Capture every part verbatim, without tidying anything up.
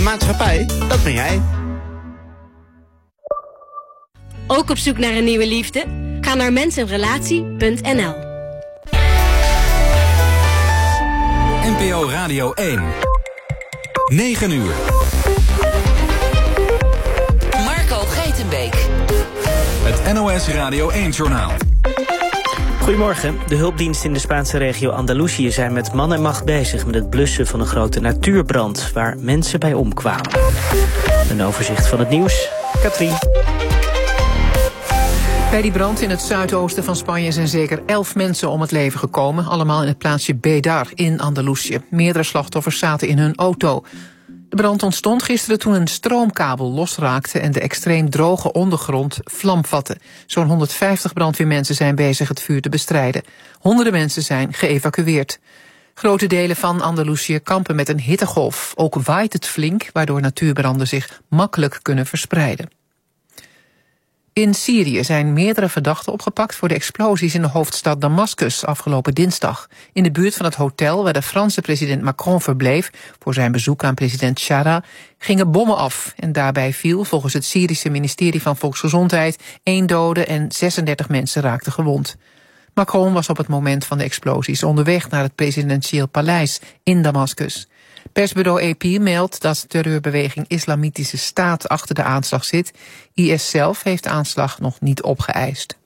maatschappij, dat ben jij. Ook op zoek naar een nieuwe liefde? Ga naar mensenrelatie punt n l. N P O Radio één. negen uur. Marco Geitenbeek. Het N O S Radio één-journaal. Goedemorgen. De hulpdiensten in de Spaanse regio Andalusië zijn met man en macht bezig met het blussen van een grote natuurbrand waar mensen bij omkwamen. Een overzicht van het nieuws. Katrien. Bij die brand in het zuidoosten van Spanje zijn zeker elf mensen om het leven gekomen. Allemaal in het plaatsje Bédar in Andalusië. Meerdere slachtoffers zaten in hun auto. De brand ontstond gisteren toen een stroomkabel losraakte en de extreem droge ondergrond vlam vatte. Zo'n honderdvijftig brandweermensen zijn bezig het vuur te bestrijden. Honderden mensen zijn geëvacueerd. Grote delen van Andalusië kampen met een hittegolf. Ook waait het flink, waardoor natuurbranden zich makkelijk kunnen verspreiden. In Syrië zijn meerdere verdachten opgepakt voor de explosies in de hoofdstad Damascus afgelopen dinsdag. In de buurt van het hotel waar de Franse president Macron verbleef voor zijn bezoek aan president Chara gingen bommen af. En daarbij viel volgens het Syrische ministerie van Volksgezondheid één dode en zesendertig mensen raakten gewond. Macron was op het moment van de explosies onderweg naar het presidentieel paleis in Damascus. Persbureau A P meldt dat de terreurbeweging Islamitische Staat achter de aanslag zit. I S zelf heeft de aanslag nog niet opgeëist.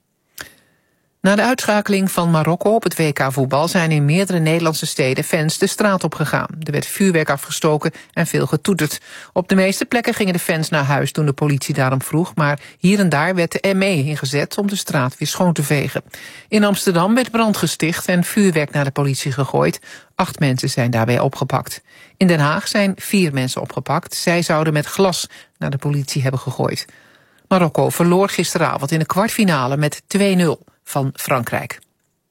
Na de uitschakeling van Marokko op het W K voetbal zijn in meerdere Nederlandse steden fans de straat op gegaan. Er werd vuurwerk afgestoken en veel getoeterd. Op de meeste plekken gingen de fans naar huis toen de politie daarom vroeg, maar hier en daar werd de M E ingezet om de straat weer schoon te vegen. In Amsterdam werd brand gesticht en vuurwerk naar de politie gegooid. Acht mensen zijn daarbij opgepakt. In Den Haag zijn vier mensen opgepakt. Zij zouden met glas naar de politie hebben gegooid. Marokko verloor gisteravond in de kwartfinale met twee nul van Frankrijk.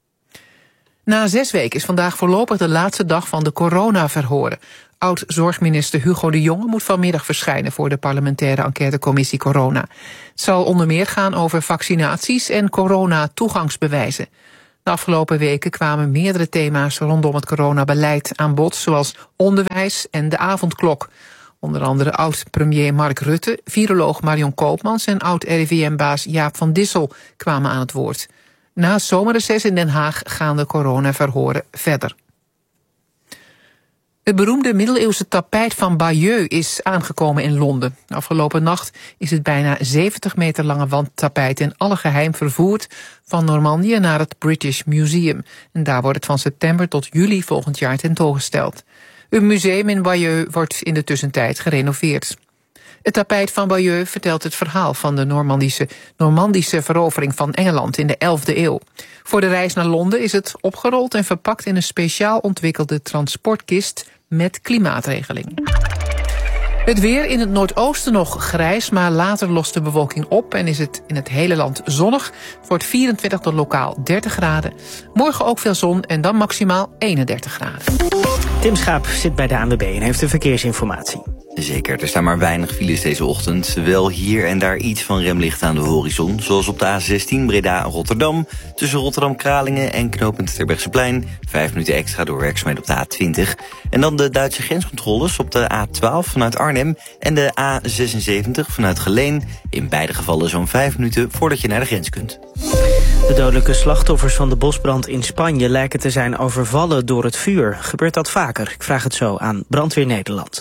Na zes weken is vandaag voorlopig de laatste dag van de coronaverhoren. Oud-zorgminister Hugo de Jonge moet vanmiddag verschijnen voor de parlementaire enquêtecommissie Corona. Het zal onder meer gaan over vaccinaties en corona-toegangsbewijzen. De afgelopen weken kwamen meerdere thema's rondom het coronabeleid aan bod, zoals onderwijs en de avondklok. Onder andere oud-premier Mark Rutte, viroloog Marion Koopmans en oud-R I V M-baas Jaap van Dissel kwamen aan het woord. Na het zomerreces in Den Haag gaan de coronaverhoren verder. Het beroemde middeleeuwse tapijt van Bayeux is aangekomen in Londen. Afgelopen nacht is het bijna zeventig meter lange wandtapijt in alle geheim vervoerd van Normandië naar het British Museum. En daar wordt het van september tot juli volgend jaar tentoongesteld. Een museum in Bayeux wordt in de tussentijd gerenoveerd. Het tapijt van Bayeux vertelt het verhaal van de Normandische, Normandische verovering van Engeland in de elfde eeuw. Voor de reis naar Londen is het opgerold en verpakt in een speciaal ontwikkelde transportkist met klimaatregeling. Het weer in het noordoosten nog grijs, maar later lost de bewolking op en is het in het hele land zonnig. Het wordt vierentwintig tot lokaal dertig graden. Morgen ook veel zon en dan maximaal eenendertig graden. Tim Schaap zit bij de A N W B en heeft de verkeersinformatie. Zeker, er staan maar weinig files deze ochtend. Wel hier en daar iets van remlicht aan de horizon. Zoals op de A zestien Breda-Rotterdam. Tussen Rotterdam-Kralingen en knooppunt Terbrechtseplein. Vijf minuten extra door werkzaamheden op de A twintig. En dan de Duitse grenscontroles op de A twaalf vanuit Arnhem. En de A zesenzeventig vanuit Geleen. In beide gevallen zo'n vijf minuten voordat je naar de grens kunt. De dodelijke slachtoffers van de bosbrand in Spanje lijken te zijn overvallen door het vuur. Gebeurt dat vaker? Ik vraag het zo aan Brandweer Nederland.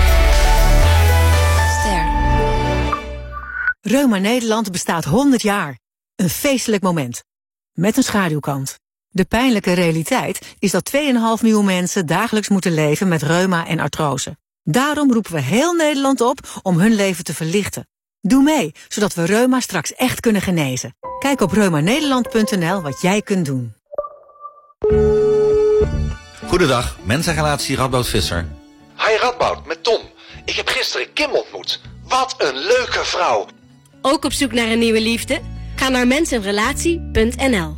Reuma Nederland bestaat honderd jaar. Een feestelijk moment. Met een schaduwkant. De pijnlijke realiteit is dat twee komma vijf miljoen mensen dagelijks moeten leven met reuma en artrose. Daarom roepen we heel Nederland op om hun leven te verlichten. Doe mee, zodat we reuma straks echt kunnen genezen. Kijk op reuma nederland punt n l wat jij kunt doen. Goedendag, mensenrelatie Radboud Visser. Hi Radboud, met Tom. Ik heb gisteren Kim ontmoet. Wat een leuke vrouw. Ook op zoek naar een nieuwe liefde? Ga naar mensenrelatie punt n l.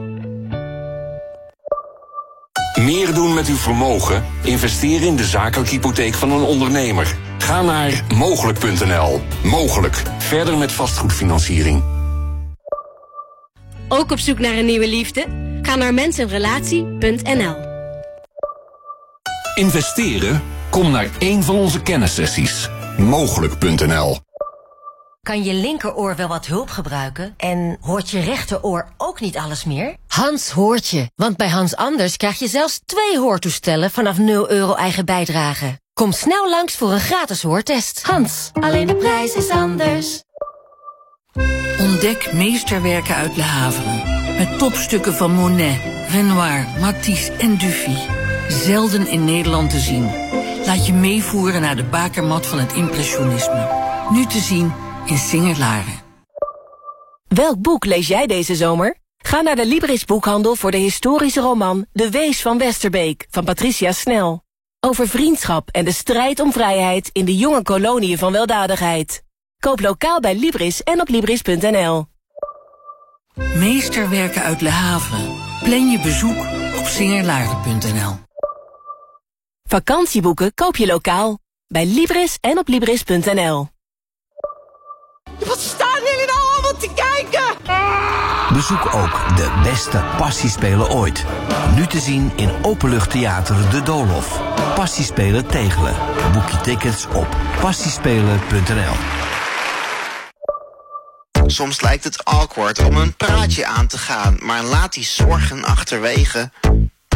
Meer doen met uw vermogen? Investeren in de zakelijke hypotheek van een ondernemer. Ga naar mogelijk punt n l. Mogelijk. Verder met vastgoedfinanciering. Ook op zoek naar een nieuwe liefde? Ga naar mensenrelatie punt n l. Investeren? Kom naar één van onze kennissessies. Mogelijk punt n l. Kan je linkeroor wel wat hulp gebruiken? En hoort je rechteroor ook niet alles meer? Hans hoort je, want bij Hans Anders krijg je zelfs twee hoortoestellen vanaf nul euro eigen bijdrage. Kom snel langs voor een gratis hoortest. Hans, alleen de prijs is anders. Ontdek meesterwerken uit Le Havre. Met topstukken van Monet, Renoir, Matisse en Dufy. Zelden in Nederland te zien. Laat je meevoeren naar de bakermat van het impressionisme. Nu te zien in Singer-Laren. Welk boek lees jij deze zomer? Ga naar de Libris boekhandel voor de historische roman De Wees van Westerbeek van Patricia Snel. Over vriendschap en de strijd om vrijheid in de jonge koloniën van weldadigheid. Koop lokaal bij Libris en op libris punt n l. Meesterwerken uit Le Havre. Plan je bezoek op singerlaarden punt n l. Vakantieboeken koop je lokaal bij Libris en op libris punt n l. Wat staan jullie nou allemaal te kijken? Bezoek ook de beste passiespelen ooit. Nu te zien in Openluchttheater De Doolhof. Passiespelen Tegelen. Boek je tickets op passiespelen punt n l. Soms lijkt het awkward om een praatje aan te gaan, maar laat die zorgen achterwege.